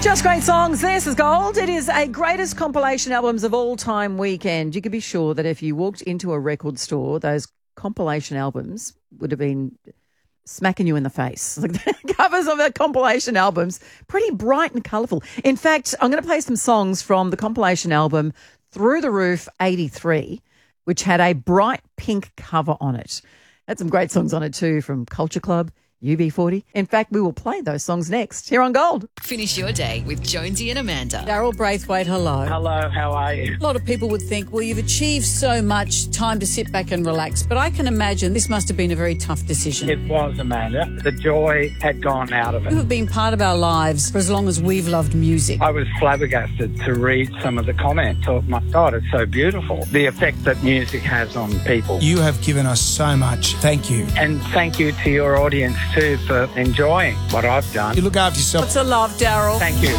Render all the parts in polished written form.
Just great songs. This is Gold. It is a greatest compilation albums of all time weekend. You could be sure that if you walked into a record store, those compilation albums would have been smacking you in the face. Like the covers of the compilation albums, pretty bright and colourful. In fact, I'm going to play some songs from the compilation album Through the Roof 83, which had a bright pink cover on it. Had some great songs on it too from Culture Club, UB40. In fact, we will play those songs next here on Gold. Finish your day with Jonesy and Amanda. Daryl Braithwaite, hello. Hello, how are you? A lot of people would think, well, you've achieved so much, time to sit back and relax. But I can imagine this must have been a very tough decision. It was, Amanda. The joy had gone out of You it. have been part of our lives for as long as we've loved music. I was flabbergasted to read some of the comments. Oh, my God, it's so beautiful. The effect that music has on people. You have given us so much. Thank you. And thank you to your audience too for enjoying what I've done. You look after yourself. Lots of love, Daryl. Thank you.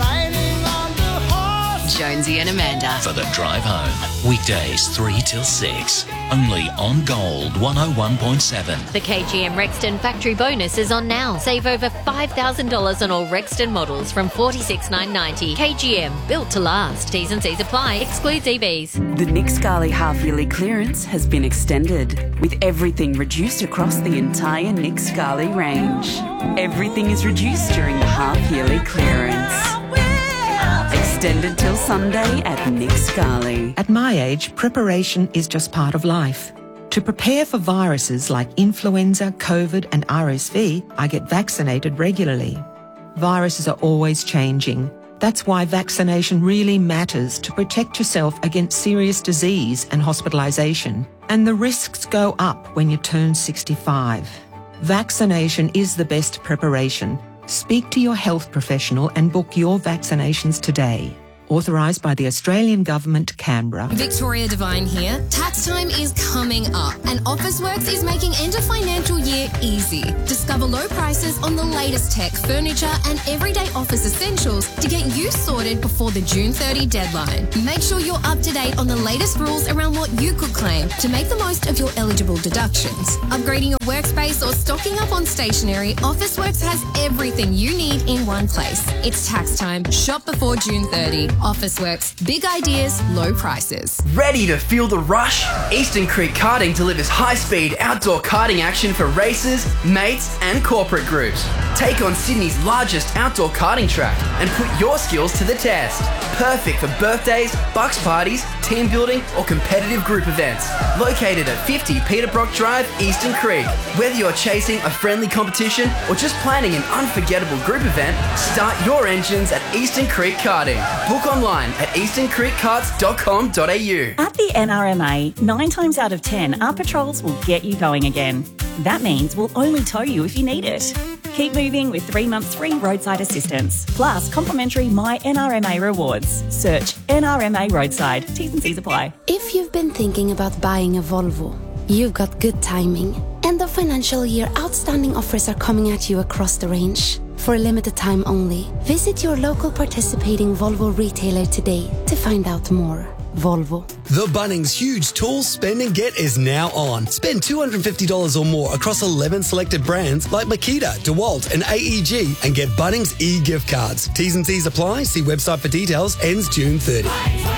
Jonesy and Amanda. For the drive home. Weekdays 3 till 6. Only on Gold 101.7. The KGM Rexton factory bonus is on now. Save over $5,000 on all Rexton models from $46,990. KGM, built to last. T's and C's apply. Excludes EVs. The Nick Scali half-yearly clearance has been extended, with everything reduced across the entire Nick Scali range. Everything is reduced during the half-yearly clearance. Extended till Sunday at Nick Scali. At my age, preparation is just part of life. To prepare for viruses like influenza, COVID and RSV, I get vaccinated regularly. Viruses are always changing. That's why vaccination really matters to protect yourself against serious disease and hospitalisation. And the risks go up when you turn 65. Vaccination is the best preparation. Speak to your health professional and book your vaccinations today. Authorised by the Australian Government, Canberra. Victoria Devine here. Tax time is coming up and Officeworks is making end of financial year easy. Discover low prices on the latest tech, furniture and everyday office essentials to get you sorted before the June 30 deadline. Make sure you're up to date on the latest rules around what you could claim to make the most of your eligible deductions. Upgrading your workspace or stocking up on stationery, Officeworks has everything you need in one place. It's tax time. Shop before June 30. Officeworks. Big ideas, low prices. Ready to feel the rush? Eastern Creek Karting delivers high-speed outdoor karting action for racers, mates and corporate groups. Take on Sydney's largest outdoor karting track and put your skills to the test. Perfect for birthdays, bucks parties, team building or competitive group events. Located at 50 Peter Brock Drive, Eastern Creek. Whether you're chasing a friendly competition or just planning an unforgettable group event, start your engines at Eastern Creek Karting. Book online at easterncreekkarts.com.au. At the NRMA, 9 times out of 10, our patrols will get you going again. That means we'll only tow you if you need it. Keep moving with 3 months free roadside assistance, plus complimentary My NRMA rewards. Search NRMA Roadside. T's and C's apply. If you've been thinking about buying a Volvo, you've got good timing. End of financial year outstanding offers are coming at you across the range. For a limited time only, visit your local participating Volvo retailer today to find out more. Volvo. The Bunnings Huge Tools Spend and Get is now on. Spend $250 or more across 11 selected brands like Makita, DeWalt and AEG and get Bunnings e-gift cards. T's and C's apply. See website for details. Ends June 30.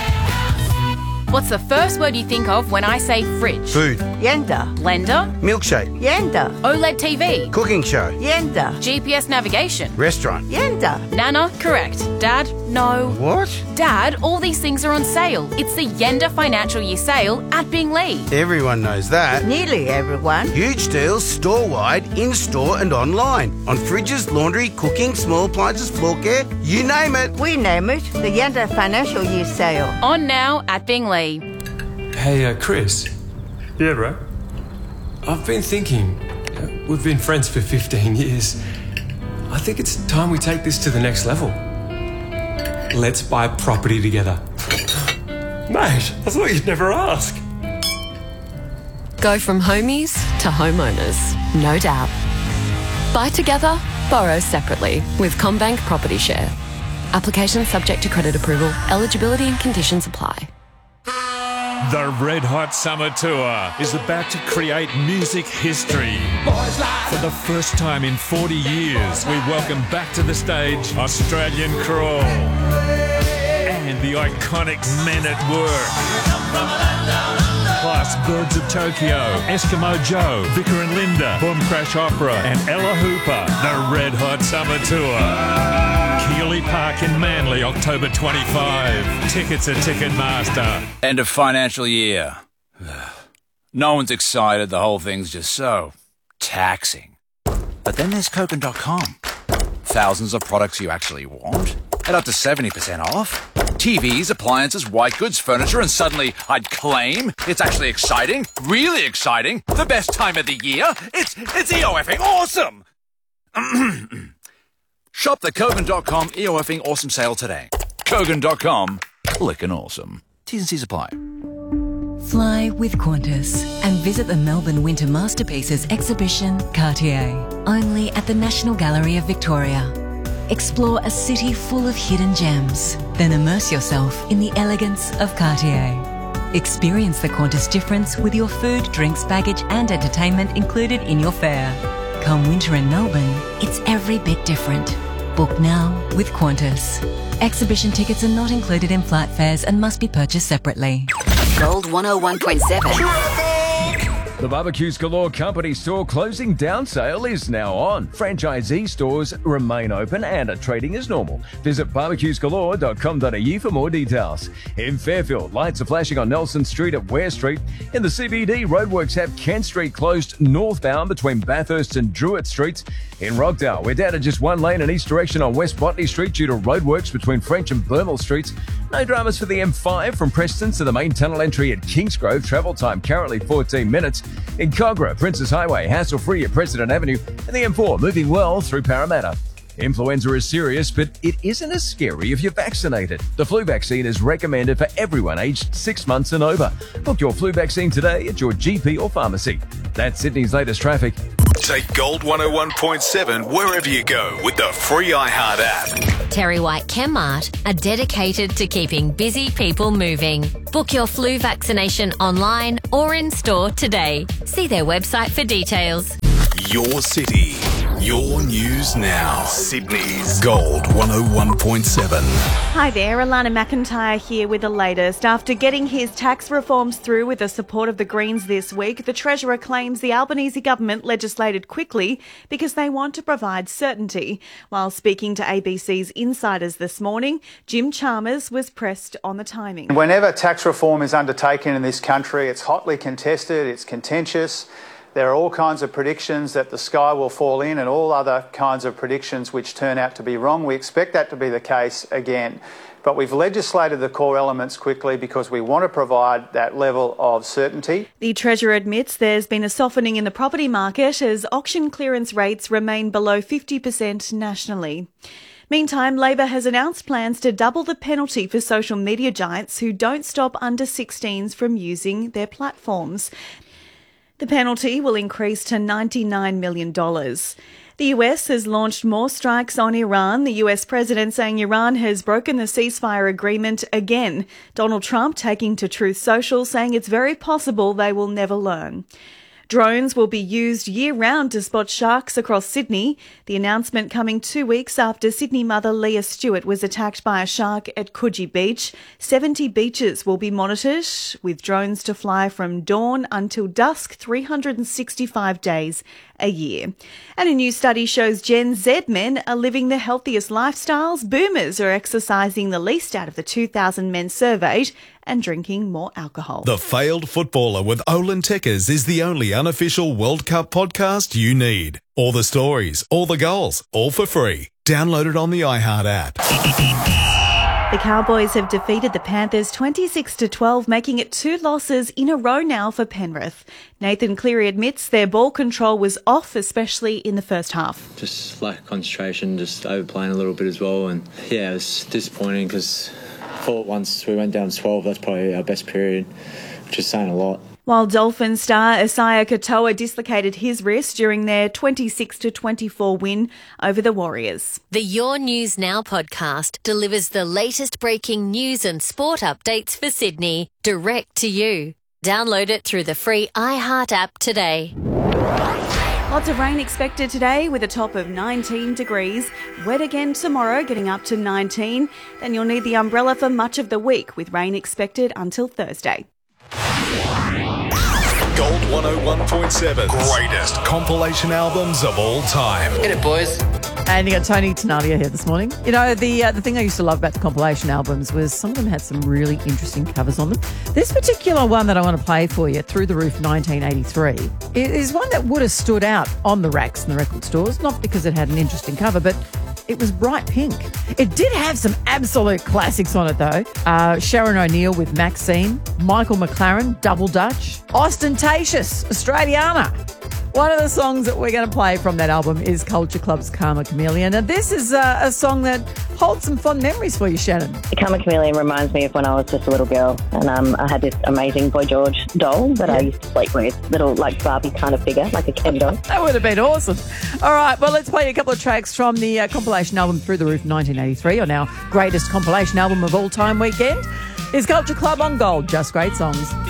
What's the first word you think of when I say fridge? Food. Yenda. Blender. Milkshake. Yenda. OLED TV. Cooking show. Yenda. GPS navigation. Restaurant. Yenda. Nana, correct. Dad, no. What? Dad, all these things are on sale. It's the Yenda Financial Year Sale at Binglee. Everyone knows that. Nearly everyone. Huge deals store-wide, in-store and online. On fridges, laundry, cooking, small appliances, floor care, you name it. We name it the Yenda Financial Year Sale. On now at Binglee. Hey, Chris. Yeah, bro. I've been thinking, we've been friends for 15 years. I think it's time we take this to the next level. Let's buy property together. Mate, I thought you'd never ask. Go from homies to homeowners, no doubt. Buy together, borrow separately with CommBank Property Share. Application subject to credit approval. Eligibility and conditions apply. The Red Hot Summer Tour is about to create music history. For the first time in 40 years, we welcome back to the stage Australian Crawl and the iconic Men at Work. Plus Birds of Tokyo, Eskimo Joe, Vicar and Linda, Boom Crash Opera and Ella Hooper. The Red Hot Summer Tour. Keeley Park in Manly, October 25. Tickets at Ticketmaster. End of financial year. No one's excited. The whole thing's just so taxing. But then there's Kogan.com. Thousands of products you actually want at up to 70% off. TVs, appliances, white goods, furniture, and suddenly I'd claim it's actually exciting, really exciting, the best time of the year. It's EOFing awesome! Shop the Kogan.com EOFing awesome sale today. Kogan.com, clickin' awesome. T's and C's apply. Fly with Qantas and visit the Melbourne Winter Masterpieces exhibition Cartier, only at the National Gallery of Victoria. Explore a city full of hidden gems, then immerse yourself in the elegance of Cartier. Experience the Qantas difference with your food, drinks, baggage and entertainment included in your fare. Come winter in Melbourne, it's every bit different. Book now with Qantas. Exhibition tickets are not included in flight fares and must be purchased separately. Gold 101.7. The Barbecues Galore Company store closing down sale is now on. Franchisee stores remain open and are trading as normal. Visit barbecuesgalore.com.au for more details. In Fairfield, lights are flashing on Nelson Street at Ware Street. In the CBD, roadworks have Kent Street closed northbound between Bathurst and Druitt Streets. In Rockdale, we're down to just one lane in each direction on West Botany Street due to roadworks between French and Burmel Streets. No dramas for the M5 from Preston to the main tunnel entry at Kingsgrove. Travel time currently 14 minutes. In Cogra, Princess Highway, hassle-free at President Avenue, and the M4 moving well through Parramatta. Influenza is serious, but it isn't as scary if you're vaccinated. The flu vaccine is recommended for everyone aged 6 months and over. Book your flu vaccine today at your GP or pharmacy. That's Sydney's latest traffic. Take Gold 101.7 wherever you go with the free iHeart app. Terry White Chemmart are dedicated to keeping busy people moving. Book your flu vaccination online or in store today. See their website for details. Your city, your news now. Sydney's Gold 101.7. Hi there, Alana McIntyre here with the latest. After getting his tax reforms through with the support of the Greens this week, the Treasurer claims the Albanese government legislated quickly because they want to provide certainty. While speaking to ABC's Insiders this morning, Jim Chalmers was pressed on the timing. Whenever tax reform is undertaken in this country, it's hotly contested, it's contentious. There are all kinds of predictions that the sky will fall in and all other kinds of predictions which turn out to be wrong. We expect that to be the case again. But we've legislated the core elements quickly because we want to provide that level of certainty. The Treasurer admits there's been a softening in the property market as auction clearance rates remain below 50% nationally. Meantime, Labor has announced plans to double the penalty for social media giants who don't stop under 16s from using their platforms. The penalty will increase to $99 million. The US has launched more strikes on Iran, the US president saying Iran has broken the ceasefire agreement again. Donald Trump taking to Truth Social saying it's very possible they will never learn. Drones will be used year-round to spot sharks across Sydney. The announcement coming 2 weeks after Sydney mother Leah Stewart was attacked by a shark at Coogee Beach. 70 beaches will be monitored, with drones to fly from dawn until dusk, 365 days a year. And a new study shows Gen Z men are living the healthiest lifestyles. Boomers are exercising the least out of the 2,000 men surveyed and drinking more alcohol. The Failed Footballer with Olin Tekkers is the only unofficial World Cup podcast you need. All the stories, all the goals, all for free. Download it on the iHeart app. The Cowboys have defeated the Panthers 26-12, making it 2 losses in a row now for Penrith. Nathan Cleary admits their ball control was off, especially in the first half. Just lack of concentration, just overplaying a little bit as well. And yeah, it was disappointing because I thought once we went down 12, that's probably our best period, which is saying a lot. While Dolphin star Isaiah Katoa dislocated his wrist during their 26-24 win over the Warriors. The Your News Now podcast delivers the latest breaking news and sport updates for Sydney direct to you. Download it through the free iHeart app today. Lots of rain expected today with a top of 19 degrees. Wet again tomorrow, getting up to 19. Then you'll need the umbrella for much of the week with rain expected until Thursday. Gold 101.7. Greatest compilation albums of all time. Get it, boys. And you got Tony Tenalia here this morning. You know, the thing I used to love about the compilation albums was some of them had some really interesting covers on them. This particular one that I want to play for you, Through the Roof 1983, is one that would have stood out on the racks in the record stores, not because it had an interesting cover, but it was bright pink. It did have some absolute classics on it, though. Sharon O'Neill with Maxine, Michael McLaren, Double Dutch, Ostentatious, Australiana. One of the songs that we're going to play from that album is Culture Club's Karma Chameleon. And this is a song that holds some fond memories for you, Shannon. Karma Chameleon reminds me of when I was just a little girl and I had this amazing Boy George doll that I used to sleep with, little like Barbie kind of figure, like a Ken doll. That would have been awesome. All right, well, let's play you a couple of tracks from the compilation album Through the Roof 1983 on our greatest compilation album of all time weekend. Is Culture Club on Gold, Just Great Songs.